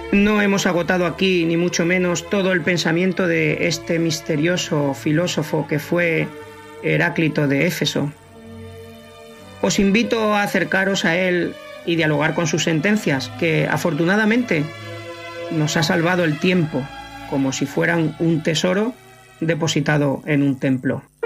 No hemos agotado aquí, ni mucho menos, todo el pensamiento de este misterioso filósofo que fue Heráclito de Éfeso. Os invito a acercaros a él y dialogar con sus sentencias, que afortunadamente nos ha salvado el tiempo, como si fueran un tesoro depositado en un templo.